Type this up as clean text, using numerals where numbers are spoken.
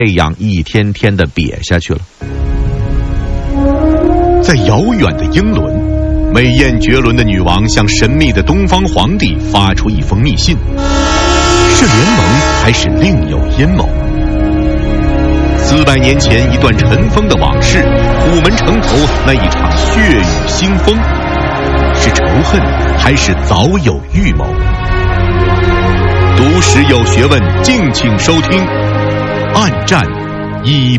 这样一天天的瘪下去了。在遥远的英伦，美艳绝伦的女王向神秘的东方皇帝发出一封密信，是联盟还是另有阴谋？400年前一段尘封的往事，虎门城头那一场血雨腥风，是仇恨还是早有预谋？读史有学问，敬请收听《暗战188》。